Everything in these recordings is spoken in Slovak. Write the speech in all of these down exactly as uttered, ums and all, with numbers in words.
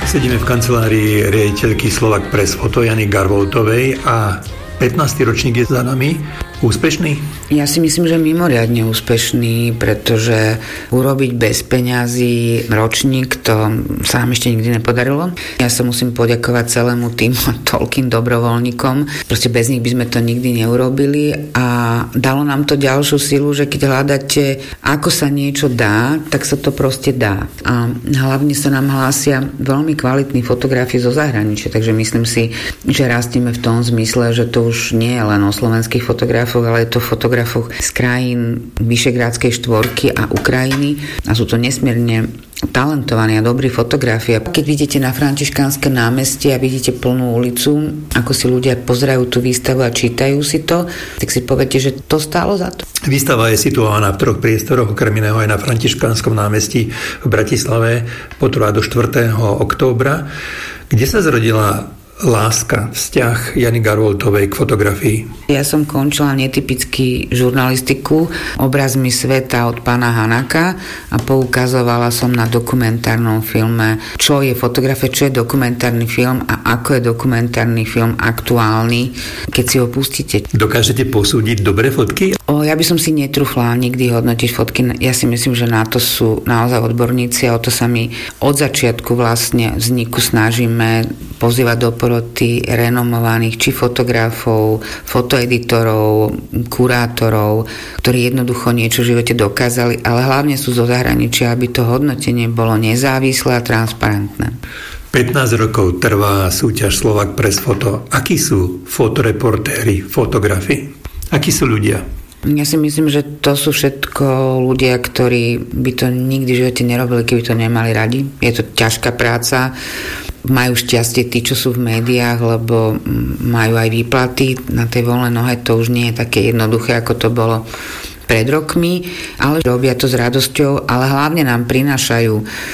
Sedíme v kancelárii riaditeľky Slovak Press Photo Jany Garvoltovej a pätnásty ročník je za nami. Úspešný? Ja si myslím, že mimoriadne úspešný, pretože urobiť bez peňazí ročník, to sa nám ešte nikdy nepodarilo. Ja sa musím poďakovať celému týmu, toľkým dobrovoľníkom. Proste bez nich by sme to nikdy neurobili a dalo nám to ďalšiu silu, že keď hľadáte, ako sa niečo dá, tak sa to proste dá. A hlavne sa nám hlásia veľmi kvalitní fotografie zo zahraničia, takže myslím si, že rastieme v tom zmysle, že to už nie je len o slovenských fotografiách, ale je to fotografoch z krajín Vyšegrádskej štvorky a Ukrajiny a sú to nesmierne talentovaní a dobrí fotografie. Keď vidíte na Františkánske námestie a vidíte plnú ulicu, ako si ľudia pozerajú tú výstavu a čítajú si to, tak si poviete, že to stálo za to. Výstava je situovaná v troch priestoroch, okrem iného aj na Františkánskom námestí v Bratislave, potrvá do štvrtého októbra. Kde sa zrodila láska, vzťah Jany Garvoltovej k fotografii? Ja som končila netypicky žurnalistiku obrazmi sveta od pána Hanaka a poukazovala som na dokumentárnom filme, čo je fotografia, čo je dokumentárny film a ako je dokumentárny film aktuálny, keď si ho pustíte. Dokážete posúdiť dobré fotky? O, ja by som si netrúfla nikdy hodnotiť fotky. Ja si myslím, že na to sú naozaj odborníci a o to sa my od začiatku vlastne vzniku snažíme pozývať do poroty renomovaných či fotografov, fotoeditorov, kurátorov, ktorí jednoducho niečo v živote dokázali, ale hlavne sú zo zahraničia, aby to hodnotenie bolo nezávislé a transparentné. pätnásť rokov trvá súťaž Slovak Press Photo. Akí sú fotoreportéri, fotografi? Akí sú ľudia? Ja si myslím, že to sú všetko ľudia, ktorí by to nikdy v živote nerobili, keby to nemali radi. Je to ťažká práca. Majú šťastie tí, čo sú v médiách, lebo majú aj výplaty na tej voľnej nohe. To už nie je také jednoduché, ako to bolo pred rokmi, ale robia to s radosťou, ale hlavne nám prinášajú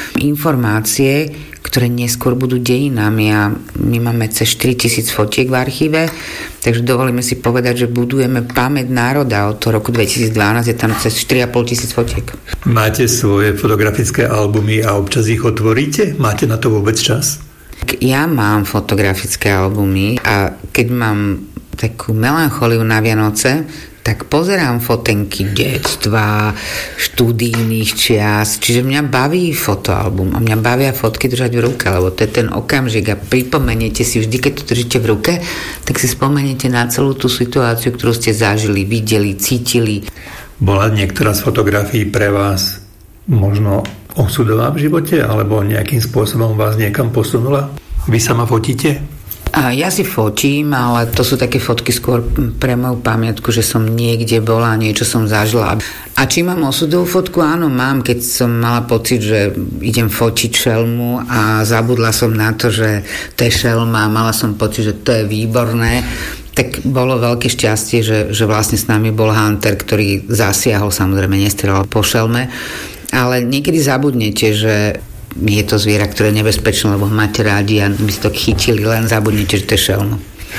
informácie, ktoré neskôr budú dejinami a my máme cez štyritisíc fotiek v archíve, takže dovolíme si povedať, že budujeme pamäť národa. Od toho roku dvetisícdvanásť je tam cez štyri a pol tisíc fotiek. Máte svoje fotografické albumy a občas ich otvoríte? Máte na to vôbec čas? Ja mám fotografické albumy a keď mám takú melancholiu na Vianoce, tak pozerám fotenky detstva, študijných čias, čiže mňa baví fotoalbum a mňa bavia fotky držať v ruke, lebo to je ten okamžik a pripomeniete si vždy, keď to držíte v ruke, tak si spomeniete na celú tú situáciu, ktorú ste zažili, videli, cítili. Bola niektorá z fotografií pre vás možno osudová v živote, alebo nejakým spôsobom vás niekam posunula? Vy sama fotíte? A ja si fotím, ale to sú také fotky skôr pre moju pamiatku, že som niekde bola, niečo som zažila. A či mám osudovú fotku? Áno, mám, keď som mala pocit, že idem fotiť šelmu a zabudla som na to, že to je šelma a mala som pocit, že to je výborné. Tak bolo veľké šťastie, že, že vlastne s nami bol hunter, ktorý zasiahol, samozrejme nestrelal po šelme. Ale niekedy zabudnete, že je to zviera, ktoré je nebezpečné, lebo máte rádi a by ste to chytili, len zabudnite, že to je šelma.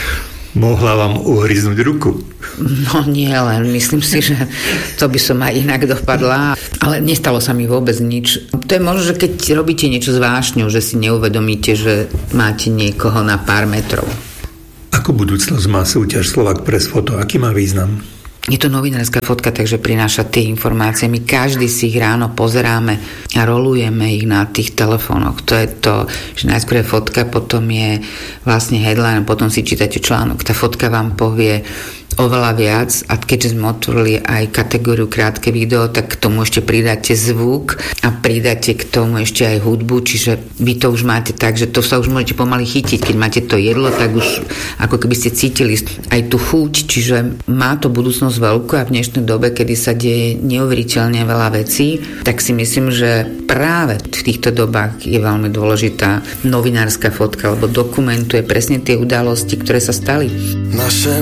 Mohla vám uhryznúť ruku? No nie len, myslím si, že to by som aj inak dopadla, ale nestalo sa mi vôbec nič. To je možno, že keď robíte niečo s vášňou, že si neuvedomíte, že máte niekoho na pár metrov. Ako budúcnosť má súťaž Slovak Press Photo? Aký má význam? Je to novinárska fotka, takže prináša tie informácie. My každý si ich ráno pozeráme a rolujeme ich na tých telefónoch. To je to, že najskôr je fotka, potom je vlastne headline, potom si čítate článok. Tá fotka vám povie oveľa viac a keďže sme otvorili aj kategóriu krátke video, tak k tomu ešte pridáte zvuk a pridáte k tomu ešte aj hudbu, čiže vy to už máte tak, že to sa už môžete pomaly chytiť. Keď máte to jedlo, tak už ako keby ste cítili aj tú chuť, čiže má to budúcnosť veľkú a v dnešnej dobe, kedy sa deje neuveriteľne veľa vecí, tak si myslím, že práve v týchto dobách je veľmi dôležitá novinárska fotka, lebo dokumentuje presne tie udalosti, ktoré sa stali. Naše